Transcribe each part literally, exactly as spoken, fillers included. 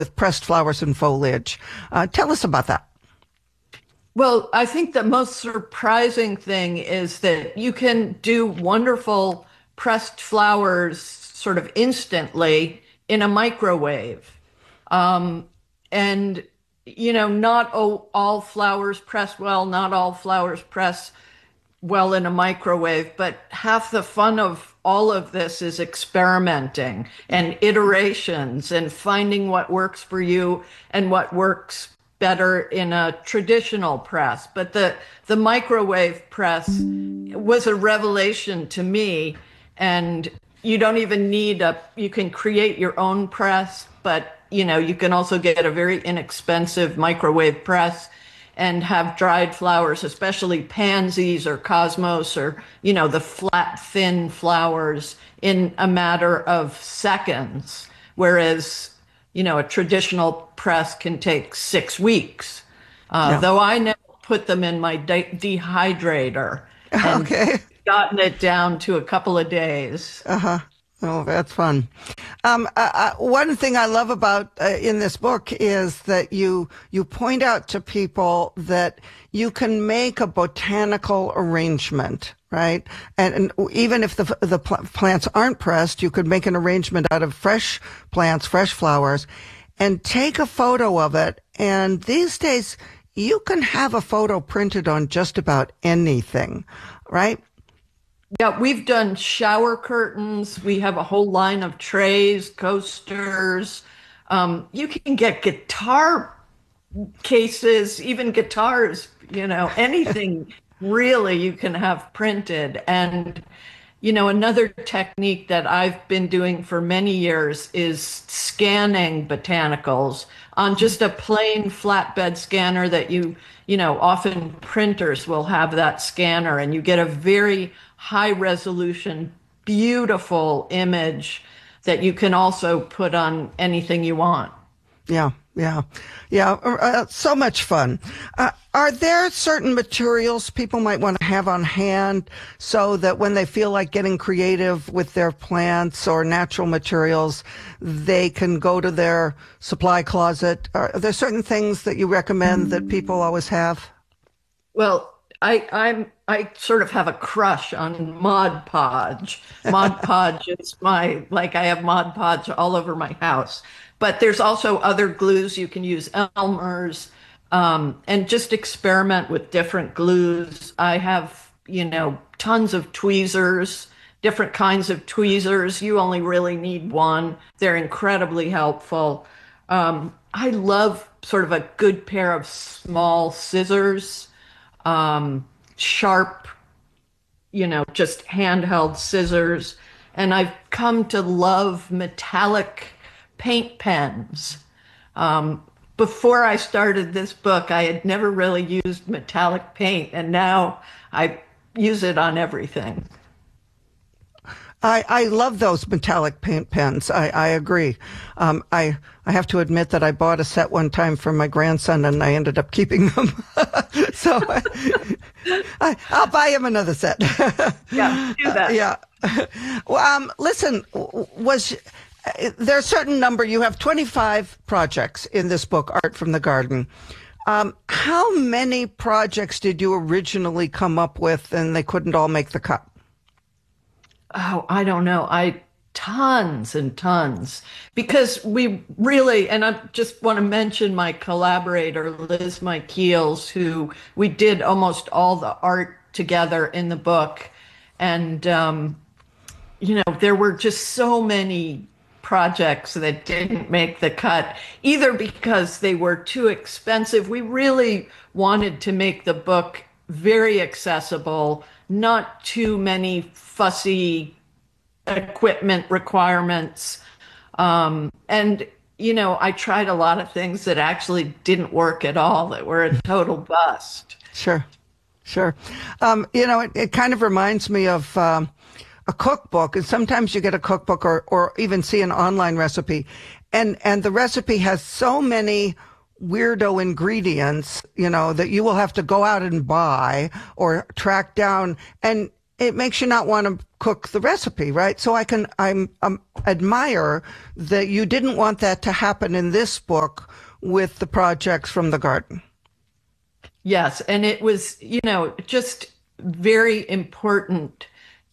with pressed flowers and foliage. Uh, tell us about that. Well, I think the most surprising thing is that you can do wonderful pressed flowers sort of instantly in a microwave. Um, and, you know, not all, all flowers press well, not all flowers press well in a microwave, but half the fun of all of this is experimenting and iterations and finding what works for you and what works better in a traditional press. But the the microwave press was a revelation to me, and you don't even need a you can create your own press, but you know, you can also get a very inexpensive microwave press and have dried flowers, especially pansies or cosmos or, you know, the flat, thin flowers in a matter of seconds. Whereas, you know, a traditional press can take six weeks. Uh, yeah. Though I never put them in my de- dehydrator and okay. gotten it down to a couple of days. Uh-huh. Oh, that's fun. Um, uh, uh, one thing I love about uh, in this book is that you you point out to people that you can make a botanical arrangement, right? And, and even if the the pl- plants aren't pressed, you could make an arrangement out of fresh plants, fresh flowers, and take a photo of it. And these days, you can have a photo printed on just about anything, right? Yeah, we've done shower curtains. We have a whole line of trays, coasters. Um, you can get guitar cases, even guitars, you know, anything really you can have printed. And, you know, another technique that I've been doing for many years is scanning botanicals on just a plain flatbed scanner that you, you know, often printers will have that scanner, and you get a very high resolution, beautiful image that you can also put on anything you want. Yeah, yeah, yeah. Uh, so much fun. Uh, are there certain materials people might want to have on hand so that when they feel like getting creative with their plants or natural materials, they can go to their supply closet? Are there certain things that you recommend that people always have? Well, I, I'm I sort of have a crush on Mod Podge. Mod Podge is my like I have Mod Podge all over my house. But there's also other glues you can use, Elmer's, um, and just experiment with different glues. I have, you know, tons of tweezers, different kinds of tweezers. You only really need one. They're incredibly helpful. Um, I love sort of a good pair of small scissors. Um, sharp, you know, just handheld scissors. And I've come to love metallic paint pens. Um, before I started this book, I had never really used metallic paint, and now I use it on everything. I, I love those metallic paint pens. I, I agree. Um, I I have to admit that I bought a set one time for my grandson, and I ended up keeping them. so I, I'll buy him another set. Yeah, do that. Uh, yeah. Well, um, listen, was there a certain number? You have twenty-five projects in this book, Art from the Garden. Um, how many projects did you originally come up with, and they couldn't all make the cut? Oh, I don't know. I tons and tons, because we really, and I just want to mention my collaborator, Liz Michaels, who we did almost all the art together in the book. And, um, you know, there were just so many projects that didn't make the cut, either because they were too expensive. We really wanted to make the book very accessible, not too many fussy equipment requirements. Um, and, you know, I tried a lot of things that actually didn't work at all, that were a total bust. Sure, sure. Um, you know, it, it kind of reminds me of um, a cookbook. And sometimes you get a cookbook or, or even see an online recipe, and, and the recipe has so many weirdo ingredients, you know, that you will have to go out and buy or track down. And it makes you not want to cook the recipe, right? So I can, I'm, um, admire that you didn't want that to happen in this book with the projects from the garden. Yes. And it was, you know, just very important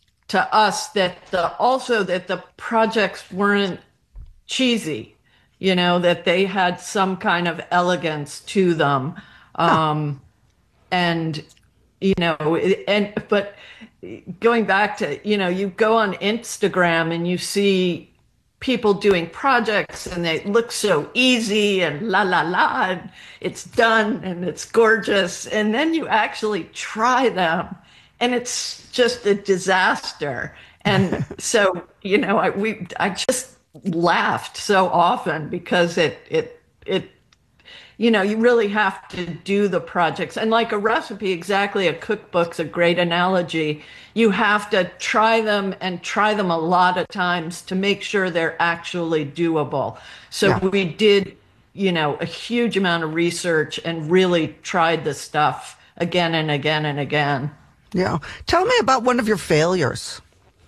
to us that the, also that the projects weren't cheesy, you know, that they had some kind of elegance to them. Um, huh. And, you know, and, but going back to, you know, you go on Instagram and you see people doing projects and they look so easy and la, la, la, and it's done and it's gorgeous. And then you actually try them and it's just a disaster. And so, you know, I, we, I just laughed so often because it, it, it, you know, you really have to do the projects. And like a recipe, exactly, a cookbook's a great analogy. You have to try them and try them a lot of times to make sure they're actually doable. So yeah. we did, you know, a huge amount of research and really tried the stuff again and again and again. Yeah. Tell me about one of your failures.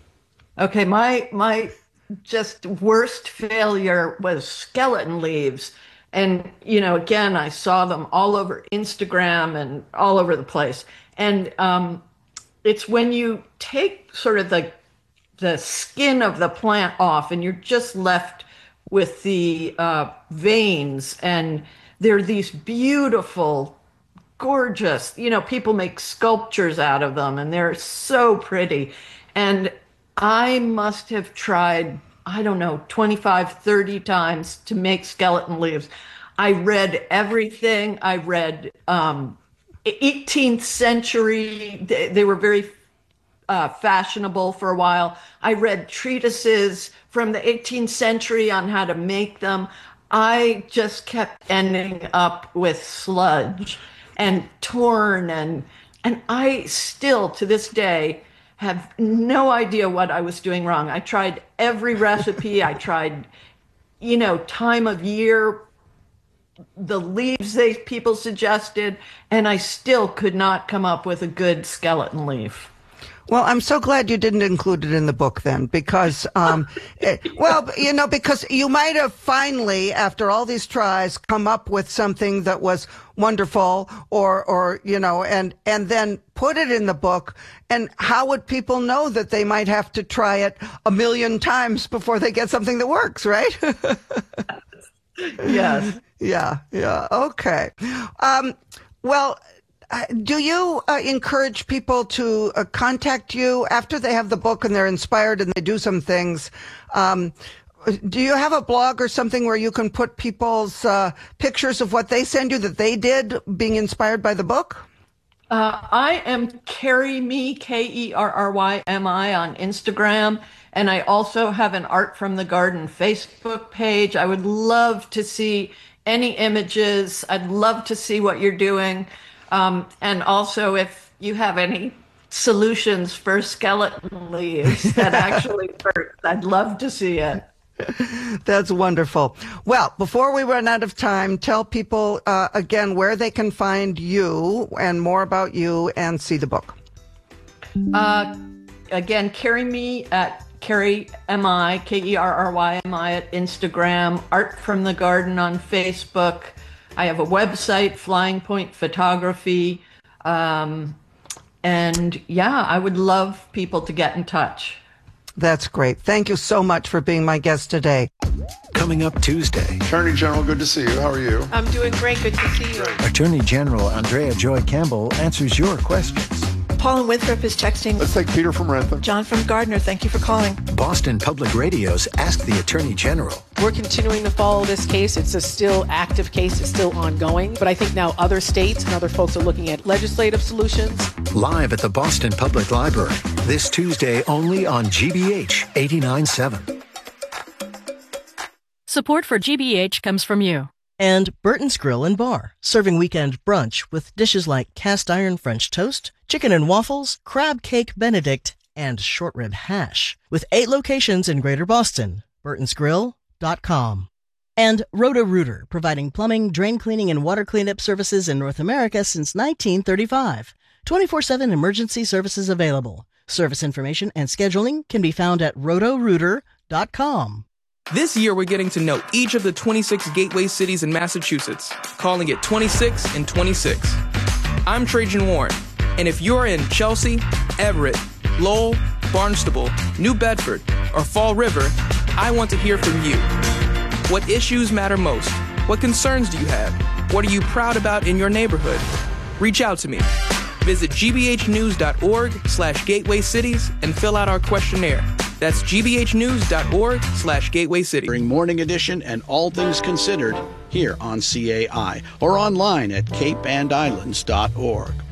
Okay, my my just worst failure was skeleton leaves. And, you know, again, I saw them all over Instagram and all over the place. And um, it's when you take sort of the the skin of the plant off and you're just left with the uh, veins. And they're these beautiful, gorgeous, you know, people make sculptures out of them and they're so pretty. And I must have tried, I don't know, twenty-five, thirty times to make skeleton leaves. I read everything. I read um, eighteenth century. They, they were very uh, fashionable for a while. I read treatises from the eighteenth century on how to make them. I just kept ending up with sludge and torn. And, and I still, to this day, have no idea what I was doing wrong. I tried every recipe. I tried, you know, time of year, the leaves they people suggested, and I still could not come up with a good skeleton leaf. Well, I'm so glad you didn't include it in the book then, because, um, it, well, you know, because you might have finally, after all these tries, come up with something that was wonderful, or, or, you know, and, and then put it in the book. And how would people know that they might have to try it a million times before they get something that works, right? Yes. Yeah. Yeah. Okay. Um, well, Uh, do you uh, encourage people to uh, contact you after they have the book and they're inspired and they do some things? Um, do you have a blog or something where you can put people's uh, pictures of what they send you that they did being inspired by the book? Uh, I am Kerry Me, K E R R Y M I on Instagram. And I also have an Art from the Garden Facebook page. I would love to see any images. I'd love to see what you're doing. Um, and also, if you have any solutions for skeleton leaves that actually work, I'd love to see it. That's wonderful. Well, before we run out of time, tell people uh, again where they can find you and more about you and see the book. Uh, again, Kerry Me at Kerry M I, K E R R Y M I at Instagram, Art from the Garden on Facebook. I have a website, Flying Point Photography. Um, and yeah, I would love people to get in touch. That's great. Thank you so much for being my guest today. Coming up Tuesday. Attorney General, good to see you. How are you? I'm doing great. Good to see you. Attorney General Andrea Joy Campbell answers your questions. Paul in Winthrop is texting. Let's take Peter from Rentham. John from Gardner, thank you for calling. Boston Public Radio's Ask the Attorney General. We're continuing to follow this case. It's a still active case. It's still ongoing. But I think now other states and other folks are looking at legislative solutions. Live at the Boston Public Library. This Tuesday only on G B H eighty-nine point seven. Support for G B H comes from you. And Burton's Grill and Bar, serving weekend brunch with dishes like cast iron French toast, chicken and waffles, crab cake Benedict, and short rib hash. With eight locations in Greater Boston, burtons grill dot com. And Roto-Rooter, providing plumbing, drain cleaning, and water cleanup services in North America since nineteen thirty-five. twenty-four seven emergency services available. Service information and scheduling can be found at roto rooter dot com. This year, we're getting to know each of the twenty-six gateway cities in Massachusetts, calling it twenty-six and twenty-six. I'm Trajan Warren, and if you're in Chelsea, Everett, Lowell, Barnstable, New Bedford, or Fall River, I want to hear from you. What issues matter most? What concerns do you have? What are you proud about in your neighborhood? Reach out to me. Visit g b h news dot org slash gateway cities and fill out our questionnaire. That's g b h news dot org slash gateway city. Bring Morning Edition and All Things Considered here on C A I or online at cape and islands dot org.